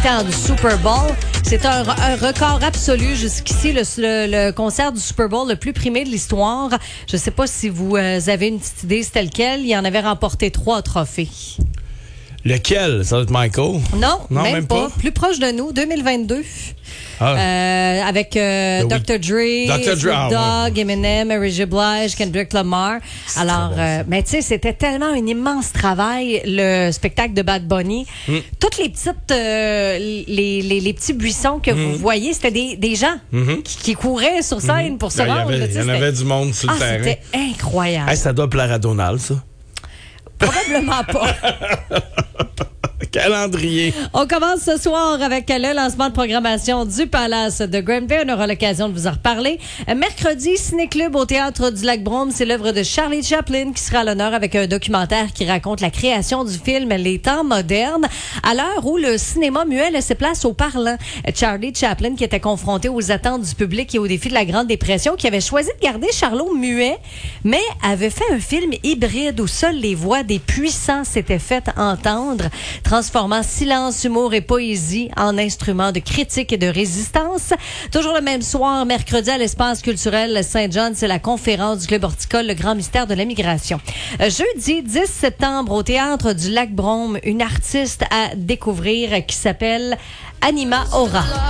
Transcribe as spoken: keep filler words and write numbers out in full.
mi-temps du Super Bowl. C'est un, un record absolu jusqu'ici, le, le, le concert du Super Bowl le plus primé de l'histoire. Je ne sais pas si vous euh, avez une petite idée, c'était lequel. Il en avait remporté trois trophées. Lequel? Ça va être Michael? Non, non même, même pas. pas. Plus proche de nous, deux mille vingt-deux. Ah. Euh, avec euh, oui. docteur Dre, docteur Dre, Snoop ah, Dogg, ouais. Eminem, Mary J. Blige, Kendrick Lamar. C'est Alors, bon, euh, mais tu sais, c'était tellement un immense travail, le spectacle de Bad Bunny. Mm. Toutes les petites, euh, les, les, les petits buissons que mm. vous voyez, c'était des, des gens mm-hmm. qui, qui couraient sur scène mm-hmm. pour se rendre. Il y, y en avait du monde sur ah, le terrain. C'était incroyable. Hey, ça doit plaire à Donald, ça. Probablement pas. Calendrier. On commence ce soir avec le lancement de programmation du Palace de Granby. On aura l'occasion de vous en reparler. Mercredi, Ciné-Club au Théâtre du Lac-Brome. C'est l'œuvre de Charlie Chaplin qui sera à l'honneur avec un documentaire qui raconte la création du film Les temps modernes. À l'heure où le cinéma muet laissait place au parlant. Charlie Chaplin, qui était confronté aux attentes du public et aux défis de la Grande Dépression, qui avait choisi de garder Charlot muet, mais avait fait un film hybride où seules les voix des puissants s'étaient faites entendre, transformant silence, humour et poésie en instruments de critique et de résistance. Toujours le même soir, mercredi, à l'espace culturel Saint-John, c'est la conférence du Club horticole Le Grand Mystère de la Migration. Euh, jeudi dix septembre, au Théâtre du Lac-Brome, une artiste à découvrir qui s'appelle Anima Aura.